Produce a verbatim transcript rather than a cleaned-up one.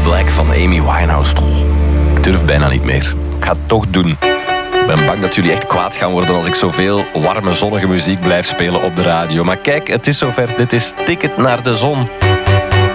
Black van Amy Winehouse. Ik durf bijna niet meer. Ik ga het toch doen. Ik ben bang dat jullie echt kwaad gaan worden als ik zoveel warme, zonnige muziek blijf spelen op de radio. Maar kijk, het is zover. Dit is Ticket naar de Zon.